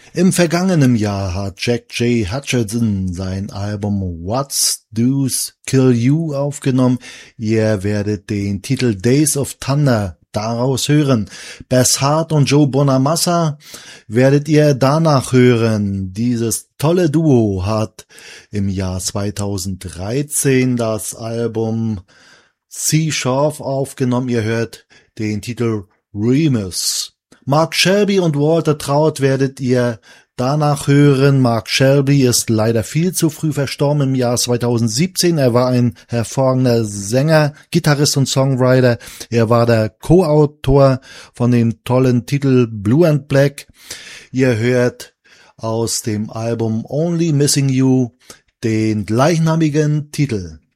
Im vergangenen Jahr hat Jack J. Hutcherson sein Album What's Do's Kill You aufgenommen. Ihr werdet den Titel Days of Thunder daraus hören. Bess Hart und Joe Bonamassa werdet ihr danach hören. Dieses tolle Duo hat im Jahr 2013 das Album Sea Shore aufgenommen. Ihr hört den Titel Remus. Mark Shelby und Walter Trout werdet ihr danach hören. Mark Shelby ist leider viel zu früh verstorben im Jahr 2017. Er war ein hervorragender Sänger, Gitarrist und Songwriter. Er war der Co-Autor von dem tollen Titel Blue and Black. Ihr hört aus dem Album Only Missing You den gleichnamigen Titel.